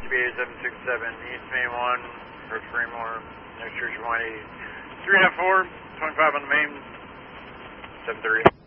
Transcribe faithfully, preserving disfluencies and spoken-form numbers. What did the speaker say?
B A seven six seven, East Main one, for Fremore, next church one eight, three nine four, twenty-five on the main, seven three.